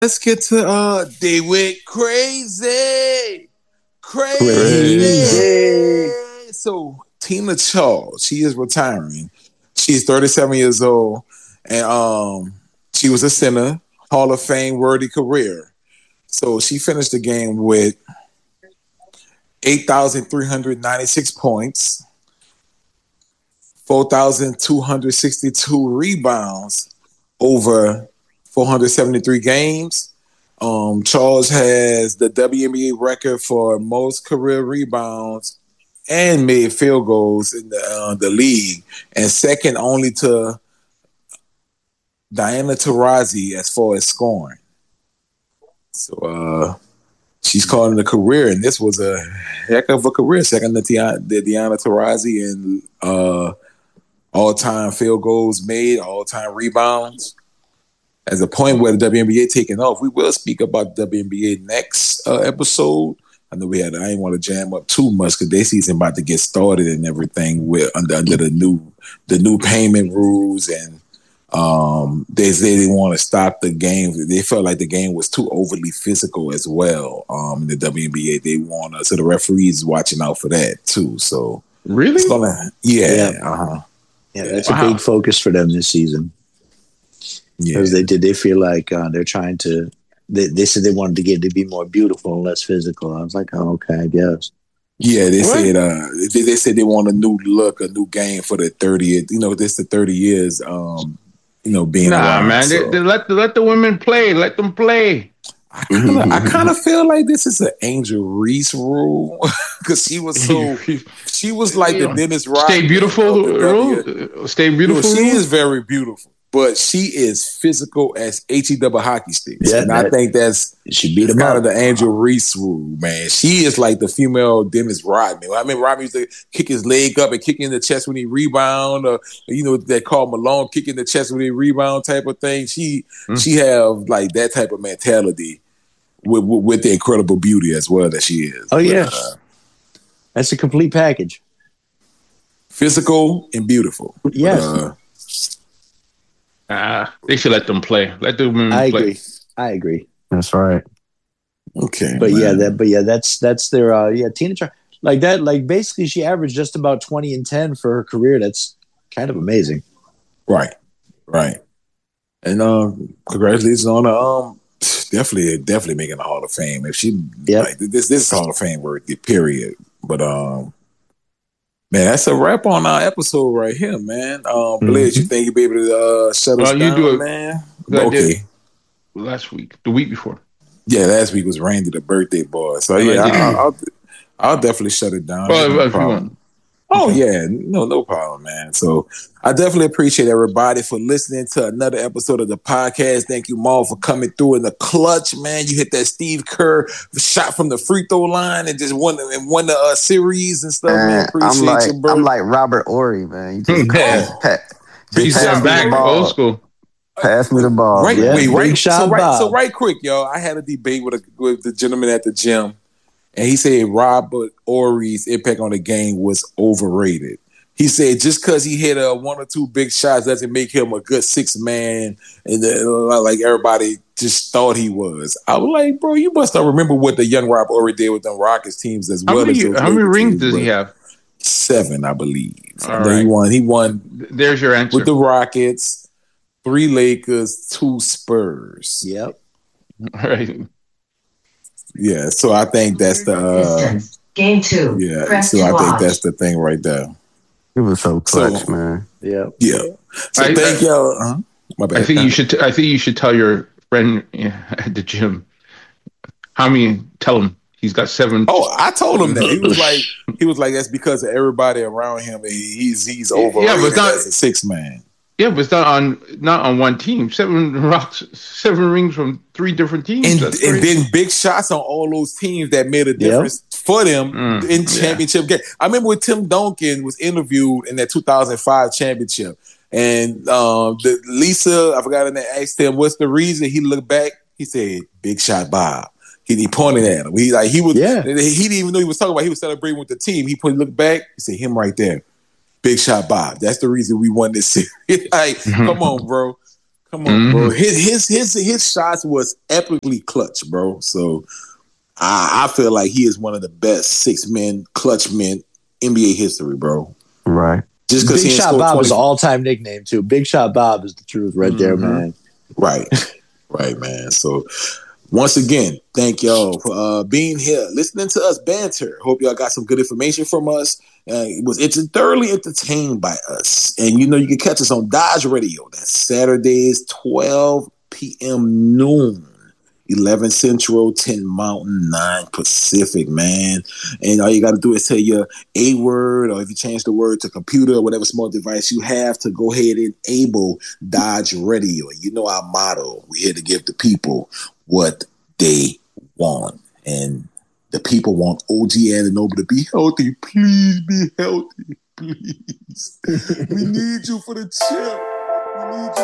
Let's get to they went crazy. Crazy. Crazy. So Tina Charles, she is retiring. She's 37 years old. And she was a center, Hall of Fame worthy career. So she finished the game with 8,396 points, 4,262 rebounds over 473 games. Charles has the WNBA record for most career rebounds and made field goals in the league, and second only to Diana Taurasi as far as scoring. So she's calling it a career, and this was a heck of a career. Second to Diana Taurasi in all-time field goals made, all-time rebounds. As a point where the WNBA taking off, we will speak about the WNBA next episode. I know I didn't want to jam up too much because their season about to get started and everything with under the new payment rules, and they say they want to stop the game. They felt like the game was too overly physical as well. In the WNBA, they want so the referees is watching out for that too. So really, yeah, that's a big focus for them this season. Because they feel like they're trying to. They said they wanted to get to be more beautiful and less physical. I was like, oh, okay, I guess. Yeah, they said they said they want a new look, a new game for the 30th. This the 30 years. Being around. Man, so. they let the women play. Let them play. I kind of feel like this is an Angel Reese rule because she was like the Dennis Rodman. Stay beautiful rule. Stay beautiful. She is very beautiful. But she is physical as HE double hockey sticks. Yeah, and I think she beat him kind up. of the Angel Reese rule, man. She is like the female Dennis Rodman. I mean, Rodman used to kick his leg up and kick in the chest when he rebound, or they call Malone kick in the chest when he rebound type of thing. She have like that type of mentality with the incredible beauty as well that she is. Oh yeah, that's a complete package. Physical and beautiful. Yes. They should let them play. Let the women play. I agree. That's right. Okay. But that's their Tina Charles like that. Like basically, she averaged just about 20 and 10 for her career. That's kind of amazing. Right. And congratulations on her. Definitely making the Hall of Fame. If she like this is Hall of Fame worthy, period. But man, that's a wrap on our episode right here, man. Blaze, you think you'll be able to shut us down, you do it, man? Okay. Last week, the week before. Yeah, last week was Randy, the birthday boy. So I'll definitely shut it down. Well, if you want. Oh yeah, no problem, man. So I definitely appreciate everybody for listening to another episode of the podcast. Thank you, Maul, for coming through in the clutch, man. You hit that Steve Kerr shot from the free throw line and just won the series and stuff, man. Appreciate you, bro. I'm like Robert Ory, man. You just He's back old school. Pass me the ball. Right quick, y'all. I had a debate with the gentleman at the gym. And he said Robert Ory's impact on the game was overrated. He said just because he hit one or two big shots doesn't make him a good six man, and like everybody just thought he was. I was like, bro, you must not remember what the young Robert Ory did with them Rockets teams as well. How many rings does he have? 7, I believe. All right. He won. There's your answer. With the Rockets, 3 Lakers, 2 Spurs. Yep. All right. Yeah, so I think that's the game 2. Yeah, so I think that's the thing right there. It was so clutch, man. Yeah. So thank y'all. My bad. I think you should tell your friend at the gym. Tell him he's got 7. Oh, I told him that. He was like that's because of everybody around him. He's overrated as a 6 man. Yeah, but it's not on one team. 7 rings from 3 different teams. And then big shots on all those teams that made a difference for them in championship game. I remember when Tim Duncan was interviewed in that 2005 championship. And Lisa, I forgot her name, asked him, what's the reason? He looked back. He said, Big Shot Bob. He pointed at him. He didn't even know he was talking about. He was celebrating with the team. He looked back. He said, him right there. Big Shot Bob. That's the reason we won this series. Come on, bro. Come on, bro. His shots was epically clutch, bro. So I feel like he is one of the best 6-man clutch men NBA history, bro. Right. Just because Big Shot Bob is an all-time nickname too. Big Shot Bob is the truth right there, man. Right, man. So once again, thank y'all for being here, listening to us banter. Hope y'all got some good information from us. It's thoroughly entertained by us. And you can catch us on Dodge Radio. That's Saturdays, 12 p.m. noon. 11 Central, 10 Mountain, 9 Pacific, man. And all you got to do is tell your a word, or if you change the word to computer or whatever small device you have, to go ahead and enable Dodge Radio. You know our motto. We're here to give the people what they want. And the people want OG Anunoby to be healthy. Please be healthy. Please. We need you for the chip. We need you.